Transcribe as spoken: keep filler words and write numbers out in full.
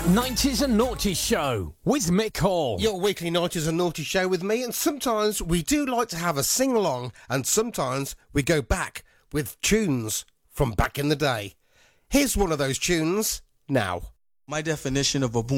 nineties and Naughty Show with Mick Hall. Your weekly nineties and Naughty Show with me, and sometimes we do like to have a sing-along, and sometimes we go back with tunes from back in the day. Here's one of those tunes now. My definition of a boom